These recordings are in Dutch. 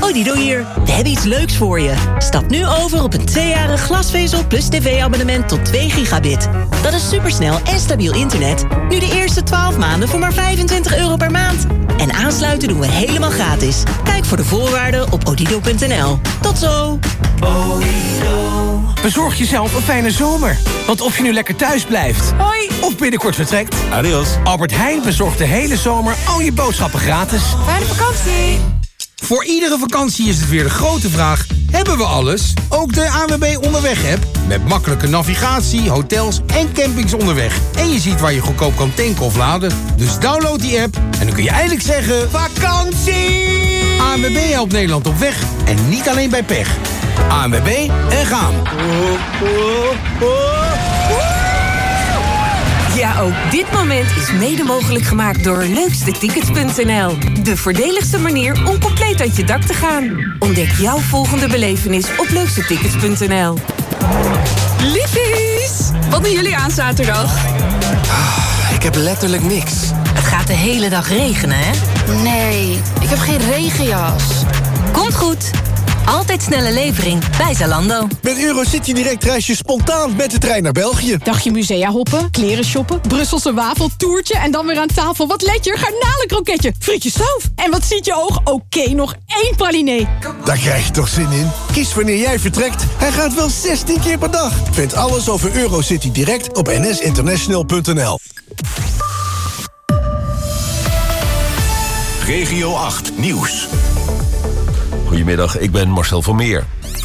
Odido hier. We hebben iets leuks voor je. Stap nu over op een 2-jarig glasvezel plus tv-abonnement tot 2 gigabit. Dat is supersnel en stabiel internet. Nu de eerste 12 maanden voor maar €25 per maand. En aansluiten doen we helemaal gratis. Kijk voor de voorwaarden op odido.nl. Tot zo! Bezorg jezelf een fijne zomer. Want of je nu lekker thuis blijft... Hoi! Of binnenkort vertrekt... Adios. Albert Heijn bezorgt de hele zomer al je boodschappen gratis. Fijne vakantie! Voor iedere vakantie is het weer de grote vraag... hebben we alles? Ook de ANWB Onderweg-app. Met makkelijke navigatie, hotels en campings onderweg. En je ziet waar je goedkoop kan tanken of laden. Dus download die app en dan kun je eindelijk zeggen... vakantie! ANWB helpt Nederland op weg. En niet alleen bij pech. ANWB en gaan. Ja, ook dit moment is mede mogelijk gemaakt door leukstetickets.nl. De voordeligste manier om compleet uit je dak te gaan. Ontdek jouw volgende belevenis op leukstetickets.nl. Liefies! Wat doen jullie aan zaterdag? Ik heb letterlijk niks. Het gaat de hele dag regenen, hè? Nee, ik heb geen regenjas. Komt goed. Altijd snelle levering bij Zalando. Met Eurocity Direct reis je spontaan met de trein naar België. Dagje musea hoppen, kleren shoppen, Brusselse wafeltoertje... en dan weer aan tafel. Wat let je? Garnalenkroketje, frietje stoof. En wat ziet je oog? Oké, nog 1 pralinee. Daar krijg je toch zin in? Kies wanneer jij vertrekt. Hij gaat wel 16 keer per dag. Vind alles over Eurocity Direct op nsinternational.nl. Regio 8 Nieuws. Goedemiddag, ik ben Marcel Vermeer.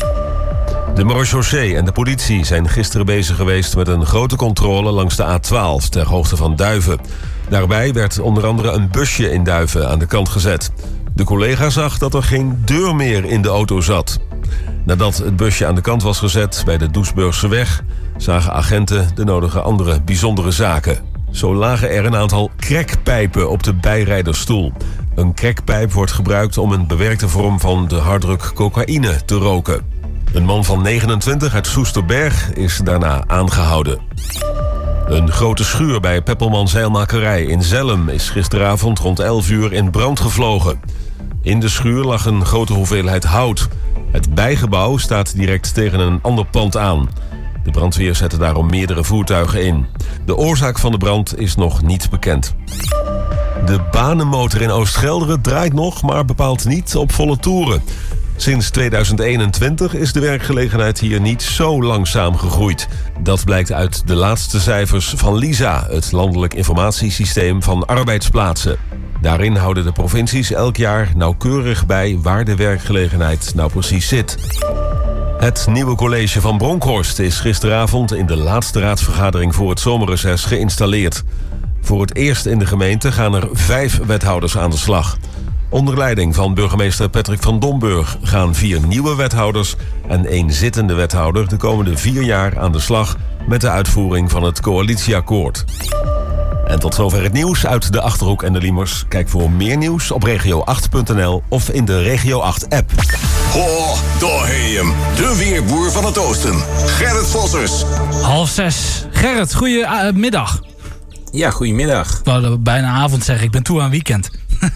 De marechaussee en de politie zijn gisteren bezig geweest met een grote controle langs de A12 ter hoogte van Duiven. Daarbij werd onder andere een busje in Duiven aan de kant gezet. De collega zag dat er geen deur meer in de auto zat. Nadat het busje aan de kant was gezet bij de Doesburgseweg, zagen agenten de nodige andere bijzondere zaken. Zo lagen er een aantal crackpijpen op de bijrijdersstoel. Een crackpijp wordt gebruikt om een bewerkte vorm van de harddruk cocaïne te roken. Een man van 29 uit Soesterberg is daarna aangehouden. Een grote schuur bij Peppelman Zeilmakerij in Zelhem is gisteravond rond 11 uur in brand gevlogen. In de schuur lag een grote hoeveelheid hout. Het bijgebouw staat direct tegen een ander pand aan. De brandweer zette daarom meerdere voertuigen in. De oorzaak van de brand is nog niet bekend. De banenmotor in Oost-Gelderen draait nog, maar bepaald niet op volle toeren. Sinds 2021 is de werkgelegenheid hier niet zo langzaam gegroeid. Dat blijkt uit de laatste cijfers van LISA, het Landelijk Informatiesysteem van Arbeidsplaatsen. Daarin houden de provincies elk jaar nauwkeurig bij waar de werkgelegenheid nou precies zit. Het nieuwe college van Bronkhorst is gisteravond in de laatste raadsvergadering voor het zomerreces geïnstalleerd. Voor het eerst in de gemeente gaan er 5 wethouders aan de slag. Onder leiding van burgemeester Patrick van Domburg gaan 4 nieuwe wethouders en 1 zittende wethouder de komende 4 jaar aan de slag met de uitvoering van het coalitieakkoord. En tot zover het nieuws uit de Achterhoek en de Liemers. Kijk voor meer nieuws op regio8.nl of in de Regio 8-app. Ho, daar heet hem. De weerboer van het oosten. Gerrit Vossers. 5:30. Gerrit, goedemiddag. Ja, goedemiddag. Bijna avond zeg ik ben toe aan weekend.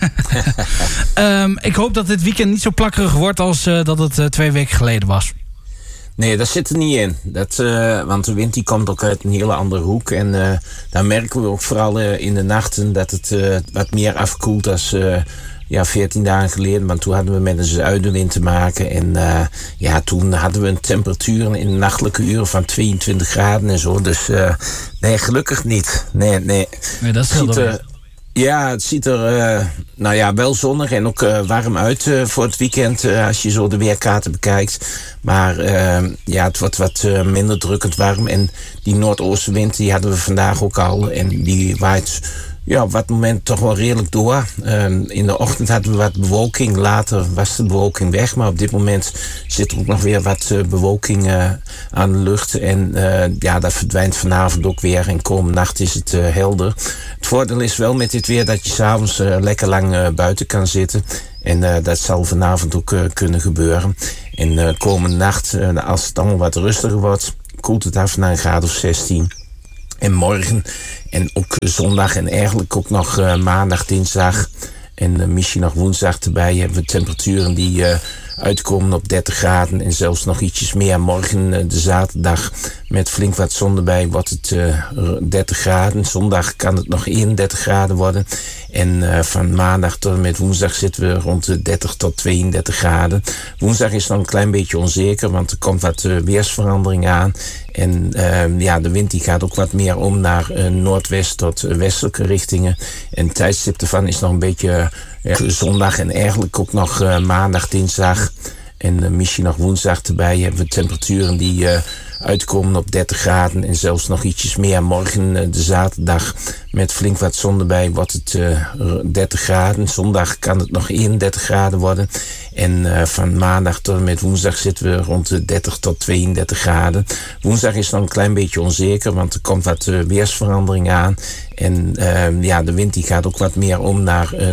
Ik hoop dat dit weekend niet zo plakkerig wordt als dat het 2 weken geleden was. Nee, dat zit er niet in. Want de wind die komt ook uit een hele andere hoek. En daar merken we ook vooral in de nachten dat het wat meer afkoelt als 14 dagen geleden. Want toen hadden we met een zuidenwind te maken. En toen hadden we een temperatuur in de nachtelijke uren van 22 graden en zo. Dus nee, gelukkig niet. Nee, dat scheelt wel. Ja, het ziet er wel zonnig en ook warm uit voor het weekend als je zo de weerkaarten bekijkt. Maar het wordt wat minder drukkend warm. En die noordoostenwind die hadden we vandaag ook al. En die waait op wat moment toch wel redelijk door. In de ochtend hadden we wat bewolking. Later was de bewolking weg. Maar op dit moment zit er ook nog weer wat bewolking aan de lucht. En dat verdwijnt vanavond ook weer. En komende nacht is het helder. Het voordeel is wel met dit weer dat je 's avonds lekker lang buiten kan zitten. En dat zal vanavond ook kunnen gebeuren. En komende nacht, als het allemaal wat rustiger wordt, koelt het af naar een graad of 16. En morgen en ook zondag en eigenlijk ook nog maandag, dinsdag En misschien nog woensdag erbij hebben we temperaturen die uitkomen op 30 graden. En zelfs nog ietsjes meer. Morgen de zaterdag met flink wat zon erbij wordt het 30 graden. Zondag kan het nog 31 graden worden. En van maandag tot en met woensdag zitten we rond de 30 tot 32 graden. Woensdag is nog een klein beetje onzeker, want er komt wat weersverandering aan. En de wind die gaat ook wat meer om naar noordwest tot westelijke richtingen. En het tijdstip ervan is nog een beetje zondag en eigenlijk ook nog maandag, dinsdag. En misschien nog woensdag erbij hebben we temperaturen die uitkomen op 30 graden. En zelfs nog ietsjes meer. Morgen de zaterdag met flink wat zon erbij wordt het 30 graden. Zondag kan het nog 31 graden worden. En van maandag tot en met woensdag zitten we rond de 30 tot 32 graden. Woensdag is nog een klein beetje onzeker, want er komt wat weersverandering aan. En de wind die gaat ook wat meer om naar